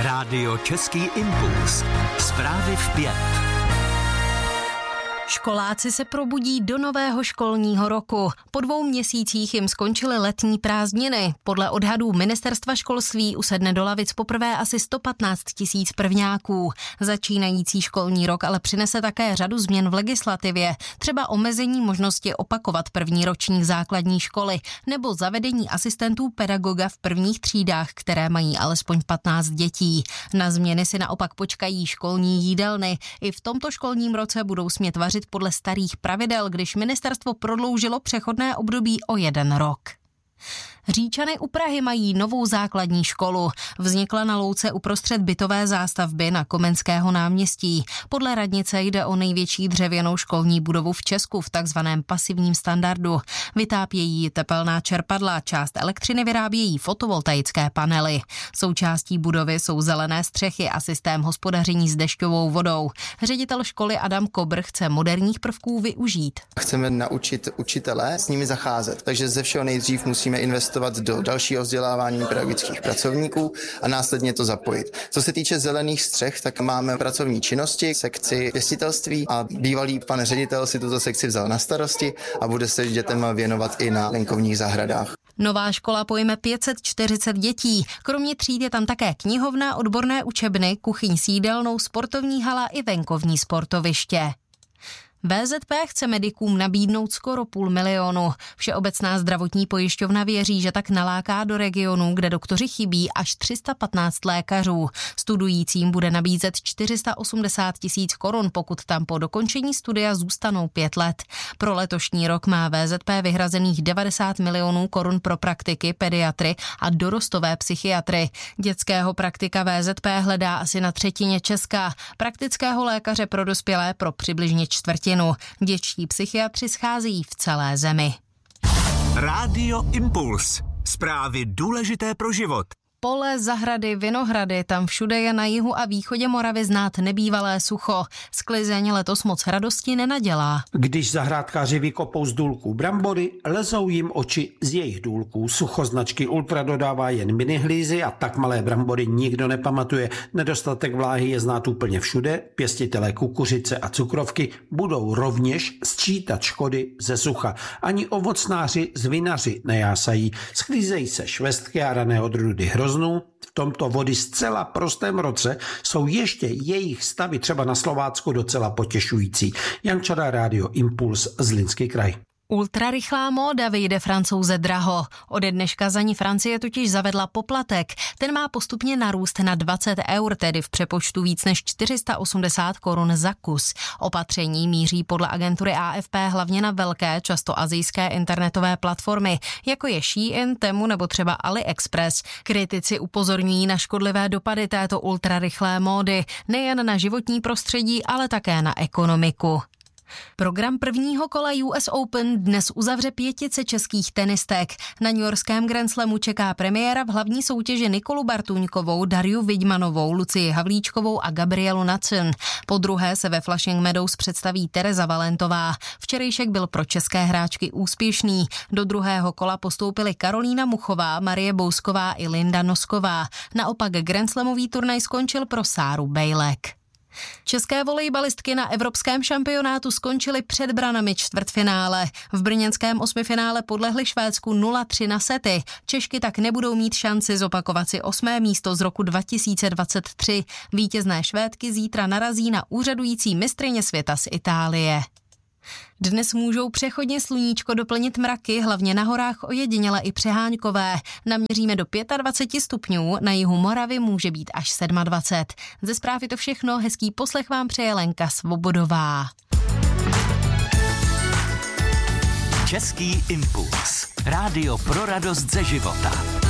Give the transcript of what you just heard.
Rádio Český impuls. Zprávy v 5. Školáci se probudí do nového školního roku. Po 2 měsících jim skončily letní prázdniny. Podle odhadů ministerstva školství usedne do lavic poprvé asi 115 000 prvňáků. Začínající školní rok ale přinese také řadu změn v legislativě, třeba omezení možnosti opakovat první ročník základní školy nebo zavedení asistentů pedagoga v prvních třídách, které mají alespoň 15 dětí. Na změny si naopak počkají školní jídelny. I v tomto školním roce budou smět vařit podle starých pravidel, když ministerstvo prodloužilo přechodné období o 1 rok. Říčany u Prahy mají novou základní školu. Vznikla na louce uprostřed bytové zástavby na Komenského náměstí. Podle radnice jde o největší dřevěnou školní budovu v Česku v takzvaném pasivním standardu. Vytápějí tepelná čerpadla, část elektřiny vyrábějí fotovoltaické panely. Součástí budovy jsou zelené střechy a systém hospodaření s dešťovou vodou. Ředitel školy Adam Kobr chce moderních prvků využít. Chceme naučit učitele s nimi zacházet, takže ze všeho nejdřív musíme investovat do dalšího vzdělávání pedagogických pracovníků a následně to zapojit. Co se týče zelených střech, tak máme pracovní činnosti, sekci pěstitelství a bývalý pan ředitel si tuto sekci vzal na starosti a bude se dětem věnovat i na venkovních zahradách. Nová škola pojme 540 dětí. Kromě tříd je tam také knihovna, odborné učebny, kuchyň s jídelnou, sportovní hala i venkovní sportoviště. VZP chce medikům nabídnout skoro 500 000. Všeobecná zdravotní pojišťovna věří, že tak naláká do regionů, kde doktoři chybí, až 315 lékařů. Studujícím bude nabízet 480 000 korun, pokud tam po dokončení studia zůstanou 5 let. Pro letošní rok má VZP vyhrazených 90 milionů korun pro praktiky, pediatry a dorostové psychiatry. Dětského praktika VZP hledá asi na 1/3 Česka. Praktického lékaře pro dospělé pro přibližně 1/4. Dětští psychiatři scházejí v celé zemi. Rádio Impuls. Zprávy důležité pro život. Pole, zahrady, vinohrady, tam všude je na jihu a východě Moravy znát nebývalé sucho. Sklizeň letos moc radosti nenadělá. Když zahrádkáři vykopou z důlků brambory, lezou jim oči z jejich důlků. Sucho značky Ultra dodává jen minihlízy a tak malé brambory nikdo nepamatuje. Nedostatek vláhy je znát úplně všude. Pěstitelé kukuřice a cukrovky budou rovněž sčítat škody ze sucha. Ani ovocnáři z vinaři nejásají. Sklízejí se švestky a rané odrůdy hroznů. V tomto vody zcela prostém roce jsou ještě jejich stavy třeba na Slovácku docela potěšující. Jan Čada, Rádio Impuls, Zlínský kraj. Ultrarychlá móda vyjde Francouze draho. Ode dneška za ní Francie totiž zavedla poplatek. Ten má postupně narůst na 20 €, tedy v přepočtu víc než 480 korun za kus. Opatření míří podle agentury AFP hlavně na velké, často asijské internetové platformy, jako je Shein, Temu nebo třeba AliExpress. Kritici upozorňují na škodlivé dopady této ultrarychlé módy, nejen na životní prostředí, ale také na ekonomiku. Program prvního kola US Open dnes uzavře 5 českých tenistek. Na newyorském Grand Slamu čeká premiéra v hlavní soutěži Nikolu Bartuňkovou, Darju Vidmanovou, Lucii Havlíčkovou a Gabrielu Nacin. Po druhé se ve Flushing Meadows představí Tereza Valentová. Včerejšek byl pro české hráčky úspěšný. Do druhého kola postoupily Karolína Muchová, Marie Bousková i Linda Nosková. Naopak Grand Slamový turnaj skončil pro Sáru Bejlek. České volejbalistky na evropském šampionátu skončily před branami čtvrtfinále. V brněnském 8finále podlehly Švédsku 0-3 na sety. Češky tak nebudou mít šanci zopakovat si 8. místo z roku 2023. Vítězné Švédky zítra narazí na úřadující mistryně světa z Itálie. Dnes můžou přechodně sluníčko doplnit mraky, hlavně na horách ojediněle i přeháňkové. Naměříme do 25 stupňů, na jihu Moravy může být až 27. Ze zpráv je to všechno, hezký poslech vám přeje Lenka Svobodová. Český impuls. Rádio pro radost ze života.